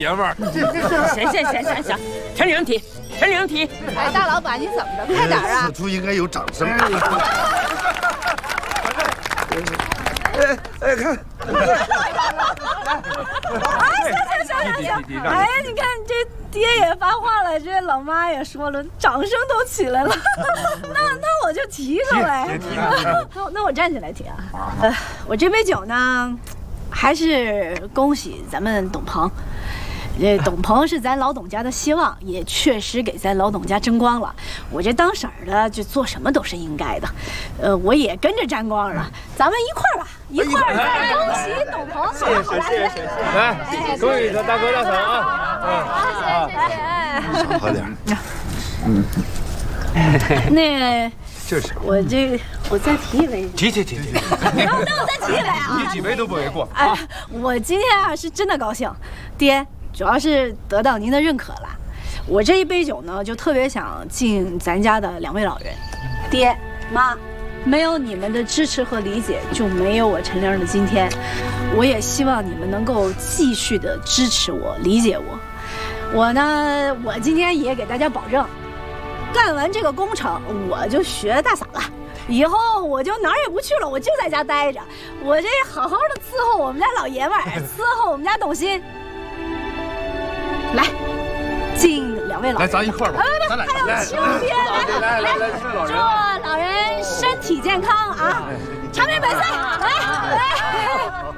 爷们儿。 行，全领体。 哎，大老板，你怎么的？快点啊！ 此处应该有掌声。看。 行！哎，你看这爹也发话了，这老妈也说了，掌声都起来了。那我就提上来。那我站起来提啊。我这杯酒呢，还是恭喜咱们董鹏。董鹏是咱老董家的希望，也确实给咱老董家争光了。我这当婶儿的，就做什么都是应该的。我也跟着沾光了。咱们一块儿吧，一块儿再恭喜董鹏。 谢谢。来，恭喜他大哥大嫂啊！ 谢。好点。 那就是我再提一杯。 提。 那我再提一杯啊！ 你几杯都不为过。 哎，我今天啊是真的高兴，爹。主要是得到您的认可了，我这一杯酒呢，就特别想敬咱家的2位老人，爹妈，没有你们的支持和理解，就没有我陈玲的今天。我也希望你们能够继续的支持我、理解我。我今天也给大家保证，干完这个工程，我就学大嫂了。以后我就哪儿也不去了，我就在家待着，我这好好的伺候我们家老爷们儿，伺候我们家董鑫。来，敬2位老人。 来，咱一块儿吧。咱俩。 还有秋天，来，祝老人身体健康啊，长命百岁！来。